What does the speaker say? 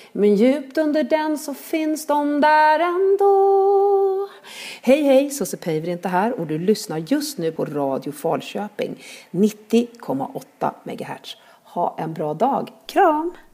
Men djupt under den så finns de där ändå. Hej, Susse Päivärinta inte här och du lyssnar just nu på Radio Falköping 90,8 MHz. Ha en bra dag. Kram!